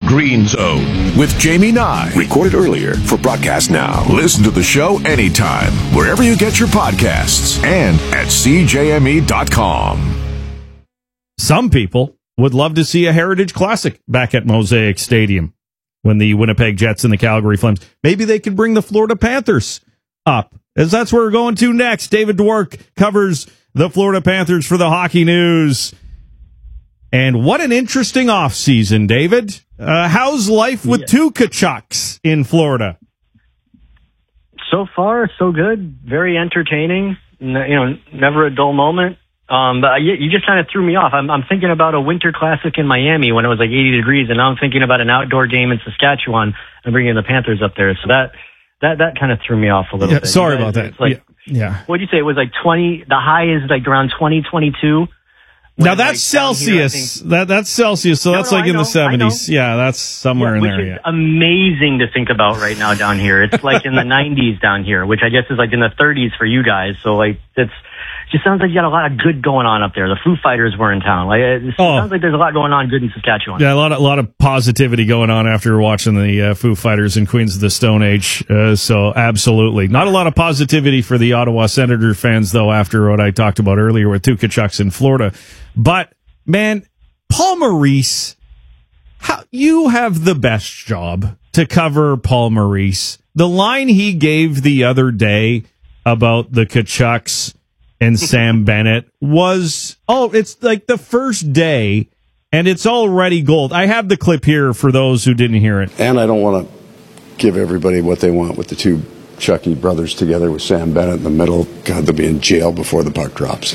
Green Zone with Jamie Nye. Recorded earlier for broadcast now. Listen to the show anytime, wherever you get your podcasts and at CJME.com. Some people would love to see a Heritage Classic back at Mosaic Stadium when the Winnipeg Jets and the Calgary Flames. Maybe they could bring the Florida Panthers up, as that's where we're going to next. David Dwork covers the Florida Panthers for the Hockey News. And what an interesting offseason, David. How's life with two Tkachuks in Florida? So far, so good. Very entertaining. Never a dull moment. But you just kind of threw me off. I'm thinking about a winter classic in Miami when it was like 80 degrees, and now I'm thinking about an outdoor game in Saskatchewan and bringing the Panthers up there. So that kind of threw me off a little bit. Sorry about that. Yeah. What'd you say? It was like 20. The high is like around 20, 22. Now that's Celsius. That's Celsius. So that's in the 70s. Yeah, that's somewhere in there. Which is amazing to think about right now down here. It's like in the 90s down here, which I guess is like in the 30s for you guys. So like just sounds like you got a lot of good going on up there. The Foo Fighters were in town. It sounds like there's a lot going on good in Saskatchewan. Yeah, a lot of positivity going on after watching the Foo Fighters and Queens of the Stone Age. So absolutely. Not a lot of positivity for the Ottawa Senator fans, though, after what I talked about earlier with two Tkachuks in Florida. But, man, Paul Maurice, you have the best job to cover Paul Maurice. The line he gave the other day about the Tkachuks and Sam Bennett was, it's like the first day, and it's already gold. I have the clip here for those who didn't hear it. And I don't want to give everybody what they want with the two Chucky brothers together with Sam Bennett in the middle. God, they'll be in jail before the puck drops.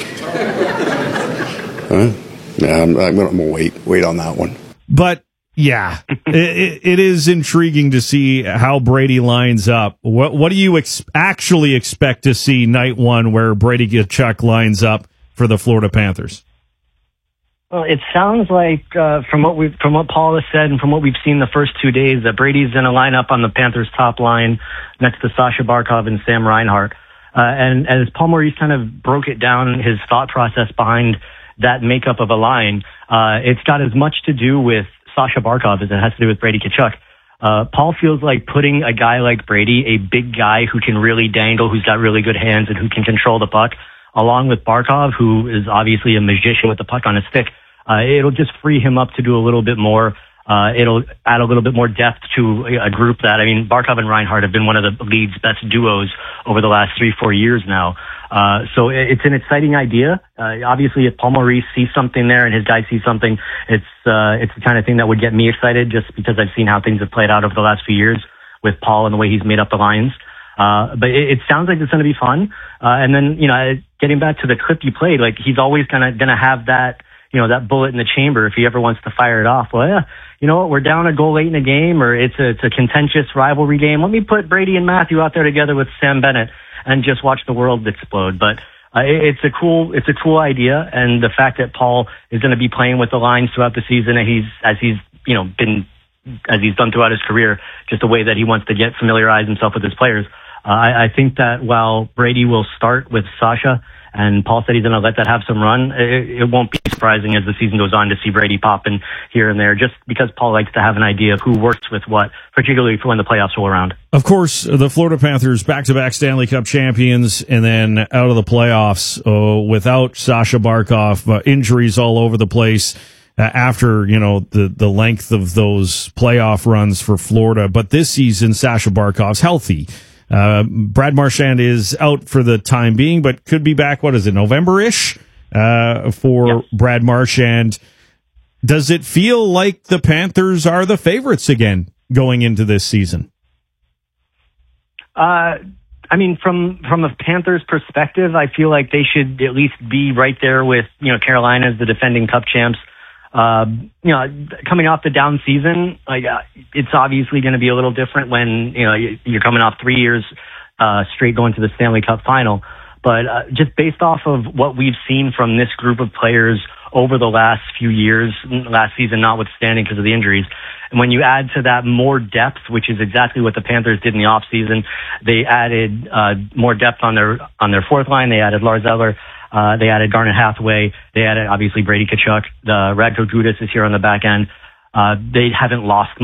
Huh? Yeah, I'm going to wait on that one. But, yeah, it is intriguing to see how Brady lines up. What do you actually expect to see night one where Brady Tkachuk lines up for the Florida Panthers? Well, it sounds like from what Paul has said and from what we've seen the first 2 days that Brady's going to line up on the Panthers' top line next to Sasha Barkov and Sam Reinhart. And as Paul Maurice kind of broke it down, his thought process behind that makeup of a line, it's got as much to do with Sasha Barkov as it has to do with Brady Tkachuk. Paul feels like putting a guy like Brady, a big guy who can really dangle, who's got really good hands and who can control the puck, along with Barkov, who is obviously a magician with the puck on his stick, it'll just free him up to do a little bit more. It'll add a little bit more depth to a group that, Barkov and Reinhart have been one of the league's best duos over the last 3-4 years now. So it's an exciting idea. Obviously, if Paul Maurice sees something there and his guys see something, it's the kind of thing that would get me excited just because I've seen how things have played out over the last few years with Paul and the way he's made up the lines. But it sounds like it's going to be fun. And then, getting back to the clip you played, like he's always kind of going to have that, that bullet in the chamber if he ever wants to fire it off. Well, yeah, you know what? We're down a goal late in a game, or it's a contentious rivalry game. Let me put Brady and Matthew out there together with Sam Bennett and just watch the world explode. But it's a cool idea, and the fact that Paul is going to be playing with the lines throughout the season, as he's done throughout his career, just the way that he wants to familiarize himself with his players. I think that while Brady will start with Sasha, and Paul said he's going to let that have some run, it won't be surprising as the season goes on to see Brady pop in here and there, just because Paul likes to have an idea of who works with what, particularly for when the playoffs roll around. Of course, the Florida Panthers, back-to-back Stanley Cup champions, and then out of the playoffs without Sasha Barkov, injuries all over the place after, the length of those playoff runs for Florida. But this season, Sasha Barkov's healthy. Brad Marchand is out for the time being, but could be back, November-ish for Brad Marchand. Does it feel like the Panthers are the favorites again going into this season? From a Panthers perspective, I feel like they should at least be right there with, Carolina as the defending Cup champs. Coming off the down season, it's obviously going to be a little different when, you're coming off 3 years, straight going to the Stanley Cup final. But, just based off of what we've seen from this group of players over the last few years, last season notwithstanding because of the injuries, and when you add to that more depth, which is exactly what the Panthers did in the offseason, they added, more depth on their fourth line. They added Lars Eller. They added Garnet Hathaway. They added, obviously, Brady Tkachuk. Radko Gudas is here on the back end. They haven't lost